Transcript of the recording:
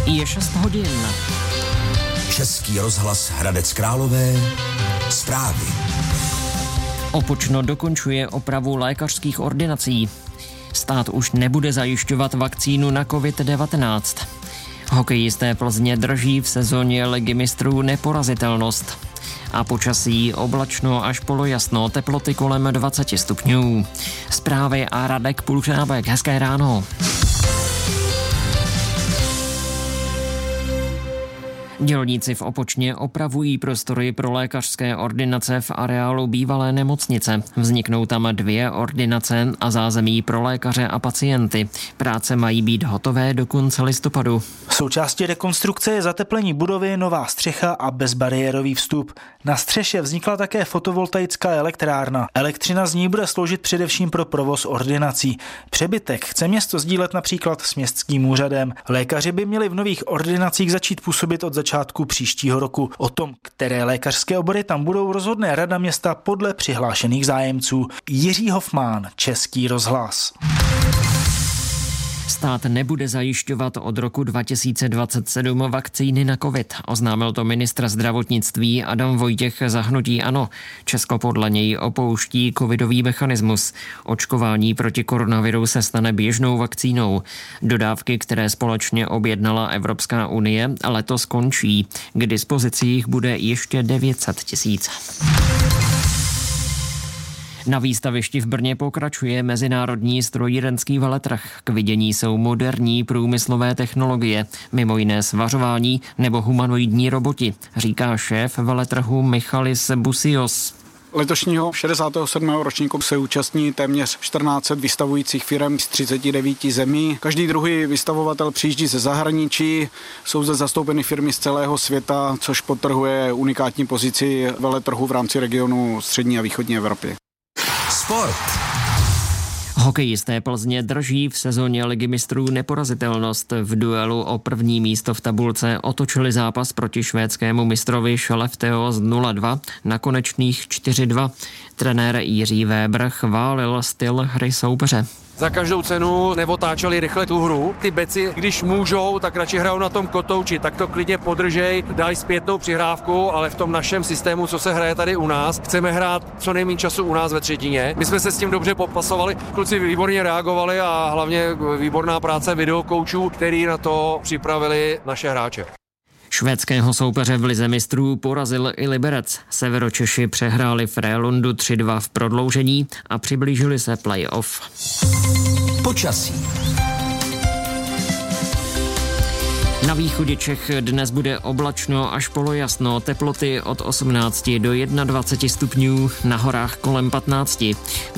Je 6 hodin. Český rozhlas Hradec Králové. Zprávy. Opočno dokončuje opravu lékařských ordinací. Stát už nebude zajišťovat vakcínu na COVID-19. Hokejisté Plzně drží v sezóně Ligy mistrů neporazitelnost. A počasí oblačno až polojasno, teploty kolem 20 stupňů. Zprávy a Radek Pulčábek. Hezké ráno. Dělníci v Opočně opravují prostory pro lékařské ordinace v areálu bývalé nemocnice. Vzniknou tam 2 ordinace a zázemí pro lékaře a pacienty. Práce mají být hotové do konce listopadu. Součástí rekonstrukce je zateplení budovy, nová střecha a bezbariérový vstup. Na střeše vznikla také fotovoltaická elektrárna. Elektřina z ní bude sloužit především pro provoz ordinací. Přebytek chce město sdílet například s městským úřadem. Lékaři by měli v nových ordinacích začít působit od začátku příštího roku. O tom, které lékařské obory tam budou, rozhodne Rada města podle přihlášených zájemců. Jiří Hofmán, Český rozhlas. Stát nebude zajišťovat od roku 2027 vakcíny na covid. Oznámil to ministr zdravotnictví Adam Vojtěch za hnutí ANO. Česko podle něj opouští covidový mechanismus. Očkování proti koronaviru se stane běžnou vakcínou. Dodávky, které společně objednala Evropská unie, letos končí. K dispozici jich bude ještě 900 000. Na výstavišti v Brně pokračuje mezinárodní strojírenský veletrh. K vidění jsou moderní průmyslové technologie, mimo jiné svařování nebo humanoidní roboti, říká šéf veletrhu Michalis Busios. Letošního 67. ročníku se účastní téměř 1400 vystavujících firem z 39 zemí. Každý druhý vystavovatel přijíždí ze zahraničí, jsou zde zastoupeny firmy z celého světa, což podtrhuje unikátní pozici veletrhu v rámci regionu střední a východní Evropy. Sport. Hokejisté Plzně drží v sezóně Ligy mistrů neporazitelnost. V duelu o první místo v tabulce otočili zápas proti švédskému mistrovi Skellefteå z 0-2 na konečných 4-2. Trenér Jiří Weber chválil styl hry soupeře. Za každou cenu neotáčeli rychle tu hru. Ty beci, když můžou, tak radši hrajou na tom kotouči, tak to klidně podržej, dají zpětnou přihrávku, ale v tom našem systému, co se hraje tady u nás, chceme hrát co nejméně času u nás ve třetině. My jsme se s tím dobře popasovali, kluci výborně reagovali a hlavně výborná práce videokoučů, který na to připravili naše hráče. Švédského soupeře v lize mistrů porazil i Liberec. Severočeši přehráli Frölundu 3-2 v prodloužení a přiblížili se play-off. Počasí. Na východě Čech dnes bude oblačno až polojasno, teploty od 18 do 21 stupňů, na horách kolem 15.